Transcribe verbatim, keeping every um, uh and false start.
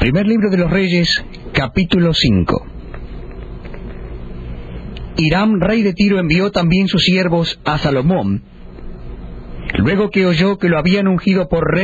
Primer libro de los Reyes, capítulo cinco. Hiram, rey de Tiro, envió también sus siervos a Salomón, luego que oyó que lo habían ungido por rey